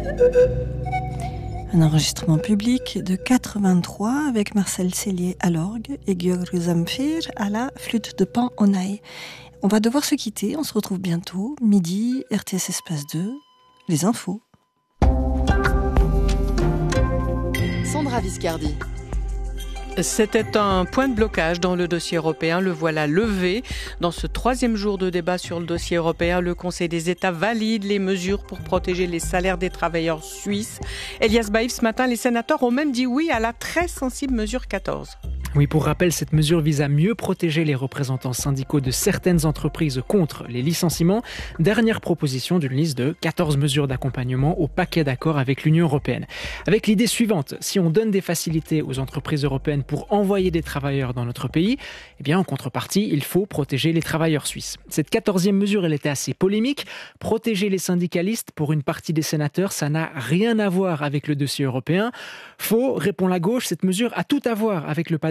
Un enregistrement public de 83 avec Marcel Cellier à l'orgue et Georg Zamfir à la flûte de pan onaï. On va devoir se quitter, on se retrouve bientôt, midi, RTS Espace 2, les infos. Sandra Viscardi. C'était un point de blocage dans le dossier européen, le voilà levé. Dans ce troisième jour de débat sur le dossier européen, le Conseil des États valide les mesures pour protéger les salaires des travailleurs suisses. Elias Baïf, ce matin, les sénateurs ont même dit oui à la très sensible mesure 14. Oui, pour rappel, cette mesure vise à mieux protéger les représentants syndicaux de certaines entreprises contre les licenciements. Dernière proposition d'une liste de 14 mesures d'accompagnement au paquet d'accord avec l'Union européenne. Avec l'idée suivante, si on donne des facilités aux entreprises européennes pour envoyer des travailleurs dans notre pays, eh bien, en contrepartie, il faut protéger les travailleurs suisses. Cette 14e mesure, elle était assez polémique. Protéger les syndicalistes, pour une partie des sénateurs, ça n'a rien à voir avec le dossier européen. Faux, répond la gauche, cette mesure a tout à voir avec le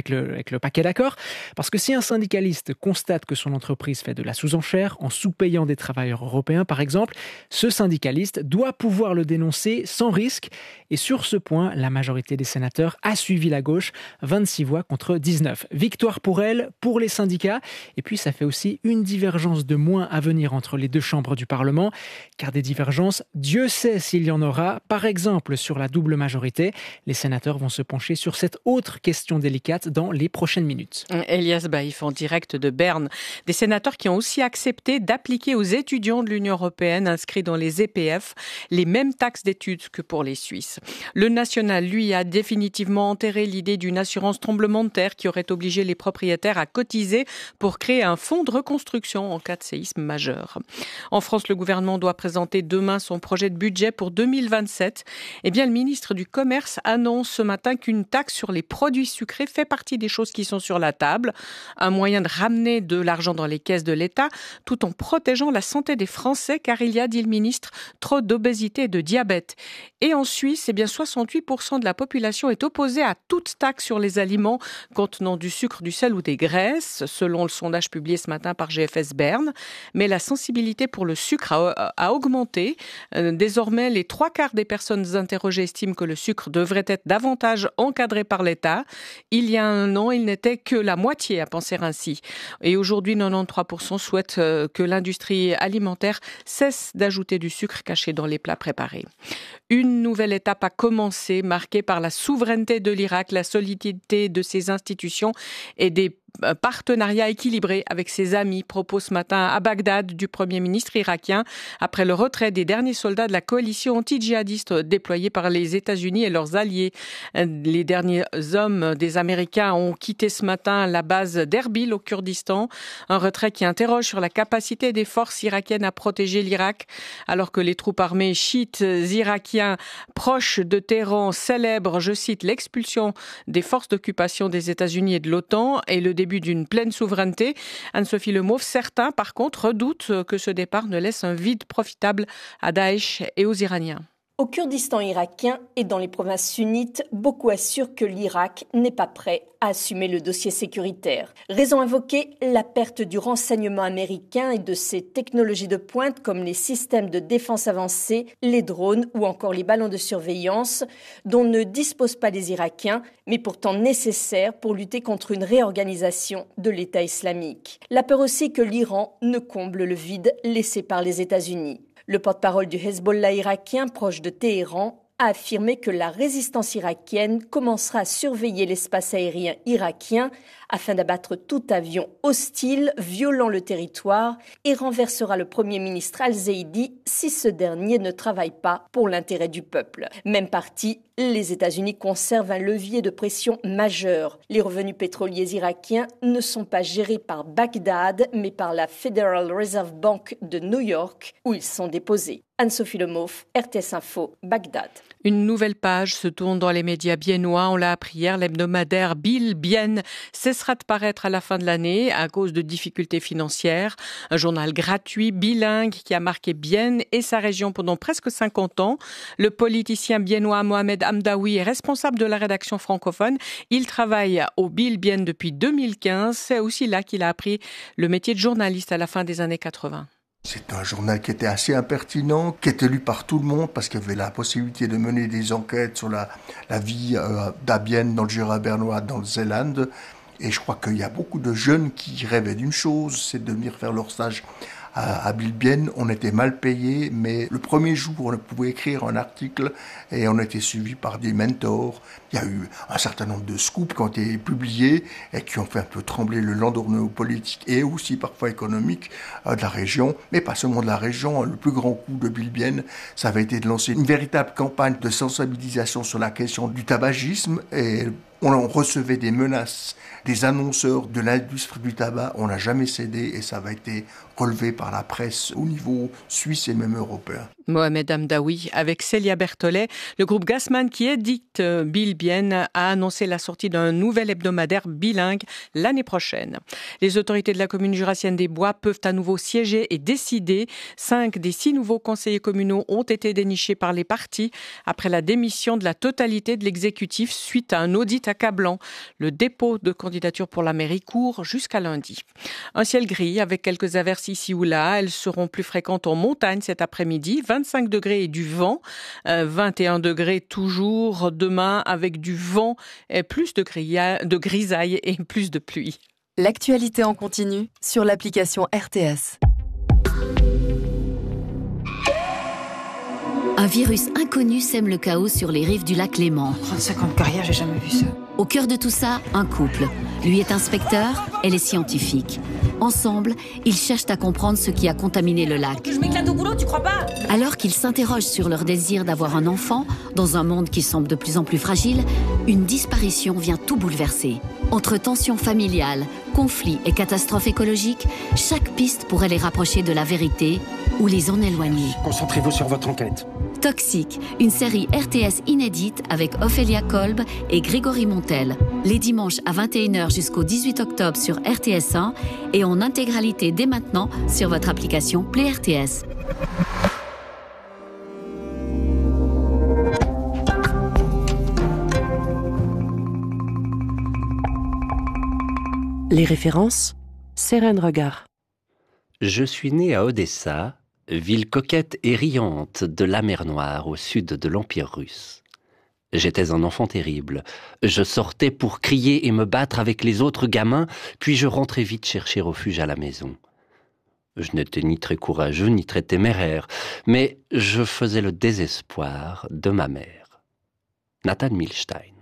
paquet d'accord, parce que si un syndicaliste constate que son entreprise fait de la sous-enchère en sous-payant des travailleurs européens, par exemple, ce syndicaliste doit pouvoir le dénoncer sans risque. Et sur ce point, la majorité des sénateurs a suivi la gauche, 26 voix contre 19. Victoire pour elle, pour les syndicats. Et puis ça fait aussi une divergence de moins à venir entre les deux chambres du Parlement, car des divergences, Dieu sait s'il y en aura. Par exemple, sur la double majorité, les sénateurs vont se pencher sur cette autre question délicate dans les prochaines minutes. Elias Baïf en direct de Berne. Des sénateurs qui ont aussi accepté d'appliquer aux étudiants de l'Union européenne inscrits dans les EPF les mêmes taxes d'études que pour les Suisses. Le national, lui, a définitivement enterré l'idée d'une assurance tremblement de terre qui aurait obligé les propriétaires à cotiser pour créer un fonds de reconstruction en cas de séisme majeur. En France, le gouvernement doit présenter demain son projet de budget pour 2027. Eh bien, le ministre du Commerce annonce ce matin qu'une taxe sur les produits sucrés fait partie des choses qui sont sur la table. Un moyen de ramener de l'argent dans les caisses de l'État tout en protégeant la santé des Français car il y a, dit le ministre, trop d'obésité et de diabète. Et en Suisse, eh bien 68% de la population est opposée à toute taxe sur les aliments contenant du sucre, du sel ou des graisses, selon le sondage publié ce matin par GFS Berne. Mais la sensibilité pour le sucre a augmenté. Désormais, les 3/4 des personnes interrogées estiment que le sucre devrait être davantage encadré par l'État. Il y a un an, il n'était que la moitié à penser ainsi. Et aujourd'hui, 93% souhaitent que l'industrie alimentaire cesse d'ajouter du sucre caché dans les plats préparés. Une nouvelle étape a commencé, marquée par la souveraineté de l'Irak, la solidité de ses institutions et des partenariat équilibré avec ses amis, propos ce matin à Bagdad du Premier ministre irakien après le retrait des derniers soldats de la coalition anti-djihadiste déployée par les États-Unis et leurs alliés. Les derniers hommes des Américains ont quitté ce matin la base d'Erbil au Kurdistan, un retrait qui interroge sur la capacité des forces irakiennes à protéger l'Irak, alors que les troupes armées chiites irakiens proches de Téhéran célèbrent, je cite, l'expulsion des forces d'occupation des États-Unis et de l'OTAN et le début d'une pleine souveraineté. Anne-Sophie Lemauve, certains par contre redoutent que ce départ ne laisse un vide profitable à Daesh et aux Iraniens. Au Kurdistan irakien et dans les provinces sunnites, beaucoup assurent que l'Irak n'est pas prêt à assumer le dossier sécuritaire. Raison invoquée, la perte du renseignement américain et de ses technologies de pointe comme les systèmes de défense avancés, les drones ou encore les ballons de surveillance dont ne disposent pas les Irakiens, mais pourtant nécessaires pour lutter contre une réorganisation de l'État islamique. La peur aussi que l'Iran ne comble le vide laissé par les États-Unis. Le porte-parole du Hezbollah irakien, proche de Téhéran, a affirmé que la résistance irakienne commencera à surveiller l'espace aérien irakien afin d'abattre tout avion hostile violant le territoire et renversera le Premier ministre Al-Zaidi si ce dernier ne travaille pas pour l'intérêt du peuple. Même parti, les États-Unis conservent un levier de pression majeur. Les revenus pétroliers irakiens ne sont pas gérés par Bagdad, mais par la Federal Reserve Bank de New York, où ils sont déposés. Anne-Sophie Lemauve, RTS Info, Bagdad. Une nouvelle page se tourne dans les médias biennois. On l'a appris hier, l'hebdomadaire Bill Bien cessera de paraître à la fin de l'année à cause de difficultés financières. Un journal gratuit, bilingue, qui a marqué Bienne et sa région pendant presque 50 ans. Le politicien biennois Mohamed Hamdaoui est responsable de la rédaction francophone. Il travaille au Bill Bien depuis 2015. C'est aussi là qu'il a appris le métier de journaliste à la fin des années 80. C'est un journal qui était assez impertinent, qui était lu par tout le monde parce qu'il y avait la possibilité de mener des enquêtes sur la vie d'Abienne dans le Jura bernois, dans le Zéland. Et je crois qu'il y a beaucoup de jeunes qui rêvaient d'une chose, c'est de venir faire leur stage à Bilbienne. On était mal payés, mais le premier jour, on pouvait écrire un article et on était suivi par des mentors. Il y a eu un certain nombre de scoops qui ont été publiés et qui ont fait un peu trembler le landerneau politique et aussi parfois économique de la région, mais pas seulement de la région. Le plus grand coup de Bilbienne, ça avait été de lancer une véritable campagne de sensibilisation sur la question du tabagisme et on recevait des menaces des annonceurs de l'industrie du tabac. On n'a jamais cédé et ça avait été relevé par la presse au niveau suisse et même européen. Mohamed Hamdaoui avec Célia Berthollet. Le groupe Gassman qui édite Bilbienne a annoncé la sortie d'un nouvel hebdomadaire bilingue l'année prochaine. Les autorités de la commune jurassienne des Bois peuvent à nouveau siéger et décider. 5 des 6 nouveaux conseillers communaux ont été dénichés par les partis après la démission de la totalité de l'exécutif suite à un audit accablant. Le dépôt de candidature pour la mairie court jusqu'à lundi. Un ciel gris avec quelques averses ici ou là. Elles seront plus fréquentes en montagne cet après-midi. 25 degrés et du vent. 21 degrés toujours demain avec du vent et plus de grisaille et plus de pluie. L'actualité en continu sur l'application RTS. Un virus inconnu sème le chaos sur les rives du lac Léman. 35 ans de carrière, j'ai jamais vu ça. Au cœur de tout ça, un couple. Lui est inspecteur, elle est scientifique. Ensemble, ils cherchent à comprendre ce qui a contaminé le lac. Je m'éclate au boulot, tu crois pas? Alors qu'ils s'interrogent sur leur désir d'avoir un enfant, dans un monde qui semble de plus en plus fragile, une disparition vient tout bouleverser. Entre tensions familiales, conflits et catastrophes écologiques, chaque piste pourrait les rapprocher de la vérité ou les en éloigner. Concentrez-vous sur votre enquête. Toxique, une série RTS inédite avec Ophélia Kolb et Grégory Montel. Les dimanches à 21h jusqu'au 18 octobre sur RTS1 et en intégralité dès maintenant sur votre application Play RTS. Les références, Seren Regard. Je suis né à Odessa, ville coquette et riante de la mer Noire au sud de l'Empire russe. J'étais un enfant terrible. Je sortais pour crier et me battre avec les autres gamins, puis je rentrais vite chercher refuge à la maison. Je n'étais ni très courageux ni très téméraire, mais je faisais le désespoir de ma mère. Nathan Milstein.